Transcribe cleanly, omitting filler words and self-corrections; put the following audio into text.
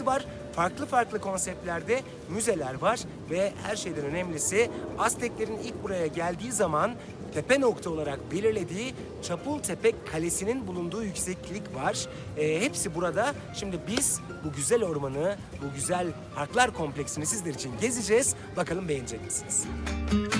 hepsi var. Farklı farklı konseptlerde müzeler var ve her şeyden önemlisi Azteklerin ilk buraya geldiği zaman tepe nokta olarak belirlediği Çapultepec Kalesi'nin bulunduğu yükseklik var. Hepsi burada. Şimdi biz bu güzel ormanı, bu güzel parklar kompleksini sizler için gezeceğiz. Bakalım beğenecek misiniz?